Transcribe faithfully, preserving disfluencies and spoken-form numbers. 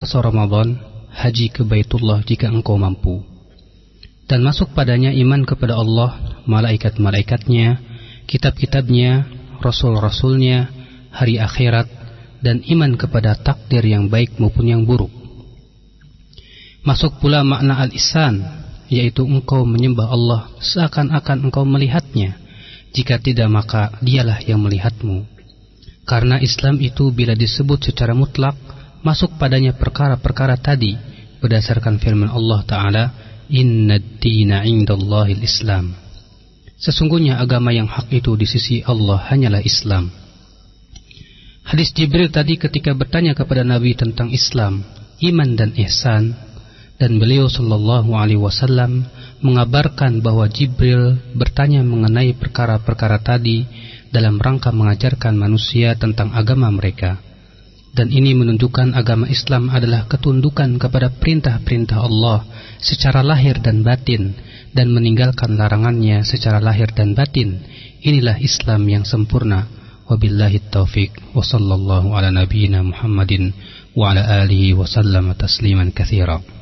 puasa Ramadan, haji ke Baitullah jika engkau mampu. Dan masuk padanya iman kepada Allah, malaikat-malaikatnya, kitab-kitabnya, rasul-rasulnya, hari akhirat, dan iman kepada takdir yang baik maupun yang buruk. Masuk pula makna al-ihsan, yaitu engkau menyembah Allah seakan-akan engkau melihatnya. Jika tidak, maka dialah yang melihatmu. Karena Islam itu bila disebut secara mutlak, masuk padanya perkara-perkara tadi berdasarkan firman Allah Ta'ala, Inna ad-dina indallahil Islam. Sesungguhnya agama yang hak itu di sisi Allah hanyalah Islam. Hadis Jibril tadi ketika bertanya kepada Nabi tentang Islam, iman dan ihsan, dan beliau sallallahu alaihi wasallam mengabarkan bahwa Jibril bertanya mengenai perkara-perkara tadi dalam rangka mengajarkan manusia tentang agama mereka. Dan ini menunjukkan agama Islam adalah ketundukan kepada perintah-perintah Allah secara lahir dan batin, dan meninggalkan larangannya secara lahir dan batin. Inilah Islam yang sempurna. Wabillahi taufiq. Wa sallallahu ala nabiyyina Muhammadin wa ala alihi wa sallama tasliman katsira.